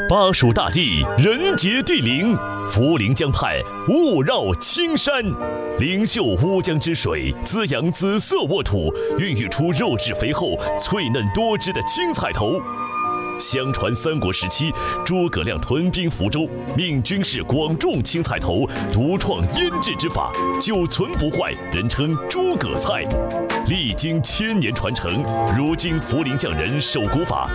巴蜀大地，人杰地灵，涪陵江畔，雾绕青山。灵秀乌江之水滋养紫色沃土，孕育出肉质肥厚、脆嫩多汁的青菜头。相传三国时期，诸葛亮屯兵福州，命军士广种青菜头，独创腌制之法，久存不坏，人称诸葛菜。历经1000年传承，如今涪陵匠人手鼓法